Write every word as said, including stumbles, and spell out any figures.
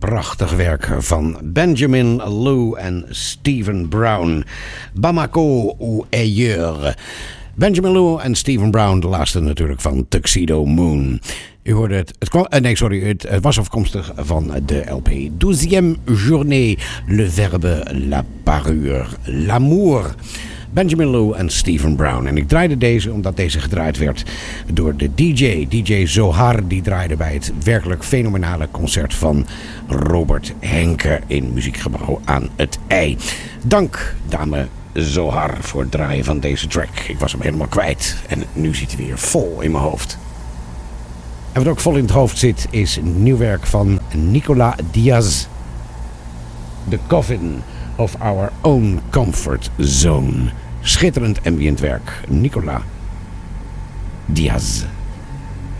prachtig werk van Benjamin Lou en Stephen Brown. Bamako ou ailleurs. Benjamin Lou en Stephen Brown, de laatste natuurlijk van Tuxedo Moon. U hoorde het, het, kwam, nee, sorry, het, het was afkomstig van de L P. Douzième journée, le verbe, la parure, l'amour. Benjamin Lou en Stephen Brown. En ik draaide deze omdat deze gedraaid werd door de D J. D J Zohar, die draaide bij het werkelijk fenomenale concert van Robert Henke in Muziekgebouw aan het IJ. Dank, dame Zohar, voor het draaien van deze track. Ik was hem helemaal kwijt en nu zit hij weer vol in mijn hoofd. En wat ook vol in het hoofd zit is nieuw werk van Nicola Diaz. The Coffin of Our Own Comfort Zone. Schitterend ambient werk. Nicola Diaz.